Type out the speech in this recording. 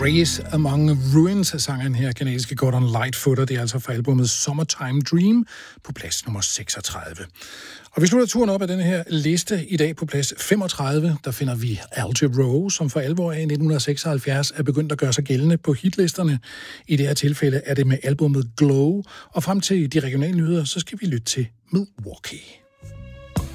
Grace Among Ruins sanger den her kanadiske Gordon Lightfoot, og det er altså fra albumet Summertime Dream på plads nummer 36. Og vi slutter turen op af den her liste i dag på plads 35. Der finder vi Al Jarreau, som for alvor af 1976 er begyndt at gøre sig gældende på hitlisterne. I det her tilfælde er det med albumet Glow, og frem til de regionale nyheder, så skal vi lytte til Milwaukee.